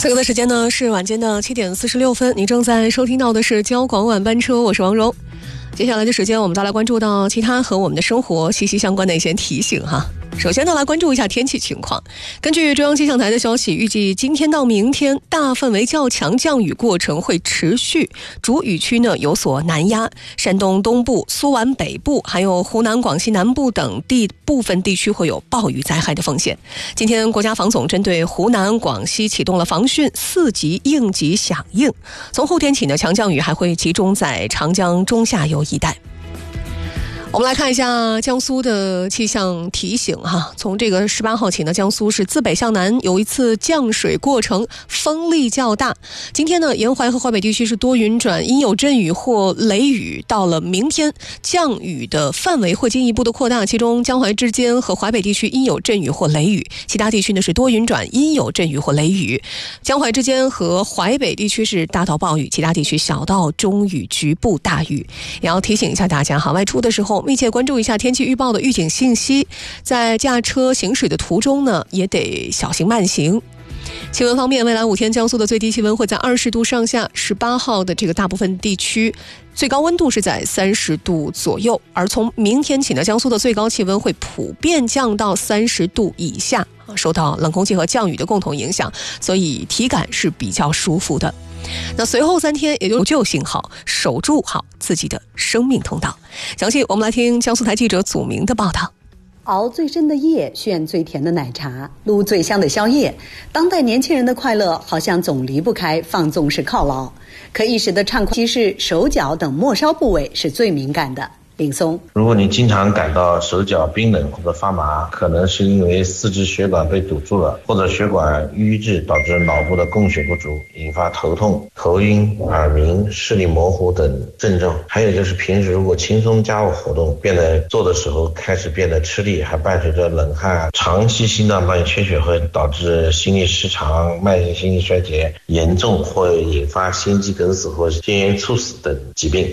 此刻的时间呢是晚间的7点46分，你正在收听到的是交广晚班车，我是王蓉。接下来的时间我们再来关注到其他和我们的生活息息相关的一些提醒哈。首先呢，来关注一下天气情况。根据中央气象台的消息，预计今天到明天大范围较强降雨过程会持续，主雨区呢有所南压，山东东部、苏皖北部还有湖南、广西南部等部分地区会有暴雨灾害的风险。今天国家防总针对湖南、广西启动了防汛4级应急响应，从后天起呢，强降雨还会集中在长江中下游一带。我们来看一下江苏的气象提醒哈，从这个18号起呢，江苏是自北向南有一次降水过程，风力较大。今天呢，沿淮和淮北地区是多云转阴有阵雨或雷雨，到了明天降雨的范围会进一步的扩大，其中江淮之间和淮北地区阴有阵雨或雷雨，其他地区呢是多云转阴有阵雨或雷雨。江淮之间和淮北地区是大到暴雨，其他地区小到中雨局部大雨。也要提醒一下大家哈，外出的时候密切关注一下天气预报的预警信息，在驾车行驶的途中呢，也得小心慢行。气温方面，未来5天江苏的最低气温会在20度上下，18号的这个大部分地区最高温度是在30度左右，而从明天起呢，江苏的最高气温会普遍降到30度以下，受到冷空气和降雨的共同影响，所以体感是比较舒服的。那随后3天也就救信号，守住好自己的生命通道。详细我们来听江苏台记者祖明的报道。 熬最深的夜，炫最甜的奶茶，撸最香的宵夜，当代年轻人的快乐好像总离不开放纵式犒劳，可一时的畅快，其实手脚等末梢部位是最敏感的。林松， 如果你经常感到手脚冰冷或者发麻，可能是因为四肢血管被堵住了，或者血管淤滞导致脑部的供血不足，引发头痛、头晕、耳鸣、视力模糊等症状。还有就是平时如果轻松家务活动变得做的时候开始变得吃力，还伴随着冷汗，长期心脏伴缺血会导致心律失常、慢性心力衰竭，严重会引发心肌梗死或心源猝死等疾病。